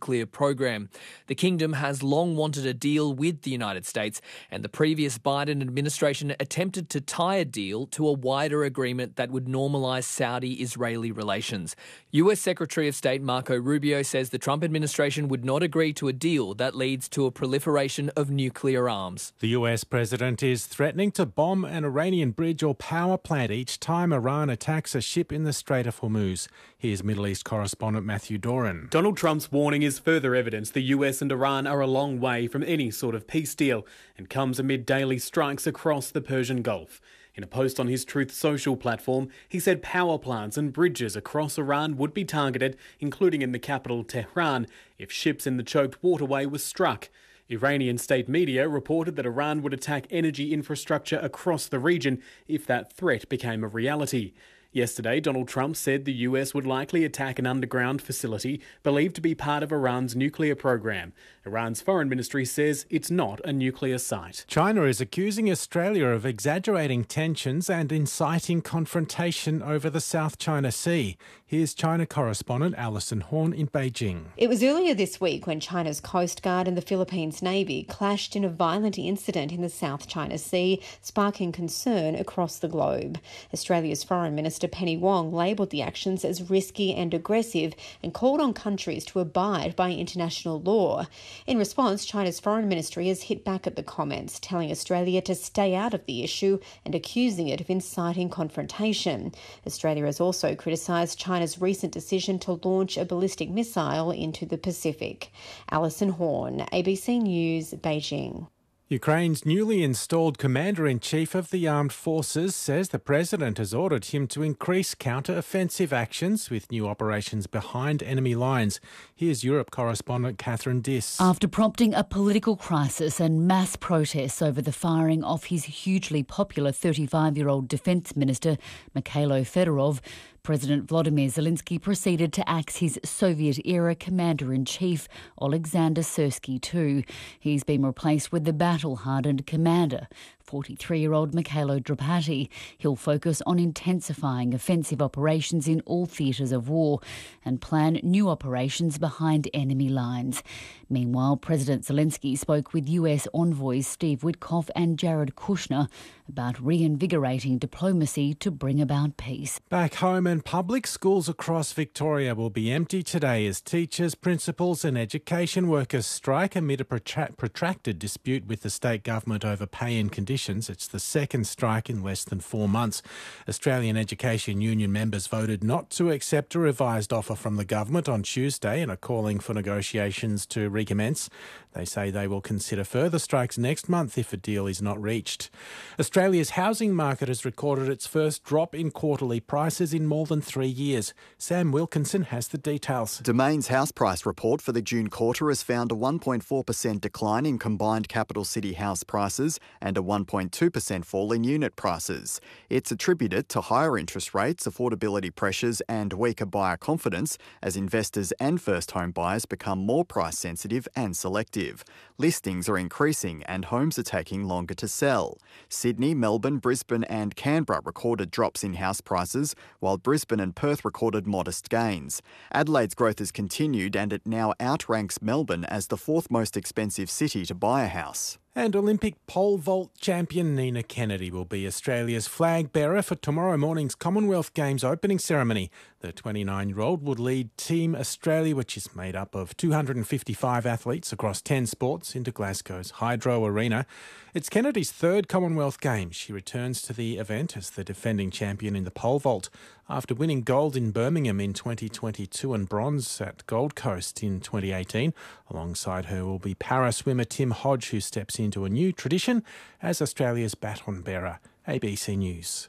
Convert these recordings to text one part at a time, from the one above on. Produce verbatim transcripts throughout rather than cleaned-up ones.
nuclear program. The kingdom has long wanted a deal with the United States, and the previous Biden administration attempted to tie a deal to a wider agreement that would normalise Saudi-Israeli relations. U S Secretary of State Marco Rubio says the Trump administration would not agree to a deal that leads to a proliferation of nuclear arms. The U S president is threatening to bomb an Iranian bridge or power plant each time Iran attacks a ship in the Strait of Hormuz. Here's Middle East correspondent Matthew Doran. Donald Trump's warning is further evidence the U S and Iran are a long way from any sort of peace deal and comes amid daily strikes across the Persian Gulf. In a post on his Truth Social platform, he said power plants and bridges across Iran would be targeted, including in the capital Tehran, if ships in the choked waterway were struck. Iranian state media reported that Iran would attack energy infrastructure across the region if that threat became a reality. Yesterday, Donald Trump said the U S would likely attack an underground facility believed to be part of Iran's nuclear program. Iran's foreign ministry says it's not a nuclear site. China is accusing Australia of exaggerating tensions and inciting confrontation over the South China Sea. Here's China correspondent Alison Horn in Beijing. It was earlier this week when China's Coast Guard and the Philippines Navy clashed in a violent incident in the South China Sea, sparking concern across the globe. Australia's Foreign Minister Penny Wong labelled the actions as risky and aggressive and called on countries to abide by international law. In response, China's foreign ministry has hit back at the comments, telling Australia to stay out of the issue and accusing it of inciting confrontation. Australia has also criticised China's recent decision to launch a ballistic missile into the Pacific. Alison Horn, A B C News, Beijing. Ukraine's newly installed Commander-in-Chief of the Armed Forces says the president has ordered him to increase counter-offensive actions with new operations behind enemy lines. Here's Europe correspondent Catherine Diss. After prompting a political crisis and mass protests over the firing of his hugely popular thirty-five-year-old Defence Minister Mikhailo Fedorov, President Volodymyr Zelensky proceeded to axe his Soviet-era Commander-in-Chief, Alexander Syrsky, too. He's been replaced with the battle-hardened commander, forty-three-year-old Mikhailo Drapati. He'll focus on intensifying offensive operations in all theatres of war and plan new operations behind enemy lines. Meanwhile, President Zelensky spoke with U S envoys Steve Witkoff and Jared Kushner about reinvigorating diplomacy to bring about peace. Back home, and public schools across Victoria will be empty today as teachers, principals and education workers strike amid a protra- protracted dispute with the state government over pay and conditions. It's the second strike in less than four months. Australian Education Union members voted not to accept a revised offer from the government on Tuesday and are calling for negotiations to recommence. They say they will consider further strikes next month if a deal is not reached. Australia's housing market has recorded its first drop in quarterly prices in more than three years. Sam Wilkinson has the details. Domain's house price report for the June quarter has found a one point four percent decline in combined capital city house prices and a one point two percent fall in unit prices. It's attributed to higher interest rates, affordability pressures and weaker buyer confidence as investors and first home buyers become more price sensitive and selective. Listings are increasing and homes are taking longer to sell. Sydney, Melbourne, Brisbane and Canberra recorded drops in house prices, while Brisbane and Perth recorded modest gains. Adelaide's growth has continued and it now outranks Melbourne as the fourth most expensive city to buy a house. And Olympic pole vault champion Nina Kennedy will be Australia's flag bearer for tomorrow morning's Commonwealth Games opening ceremony. The twenty-nine-year-old would lead Team Australia, which is made up of two hundred fifty-five athletes across ten sports, into Glasgow's Hydro Arena. It's Kennedy's third Commonwealth Games. She returns to the event as the defending champion in the pole vault after winning gold in Birmingham in twenty twenty-two and bronze at Gold Coast in twenty eighteen. Alongside her will be para swimmer Tim Hodge, who steps into a new tradition as Australia's baton bearer. A B C News.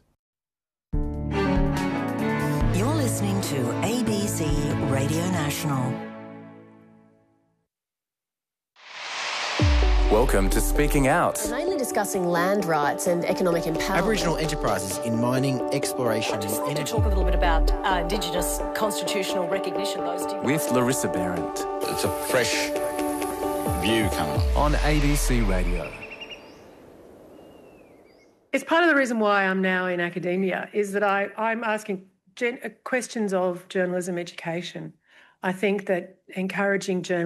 You're listening to A B C Radio National. Welcome to Speaking Out. Mainly discussing land rights and economic empowerment. Aboriginal enterprises in mining, exploration I just and need energy. to talk a little bit about uh, Indigenous constitutional recognition. Those With Larissa Behrendt. It's a fresh view coming on. On A B C Radio. It's part of the reason why I'm now in academia is that I, I'm asking gen- questions of journalism education. I think that encouraging journalism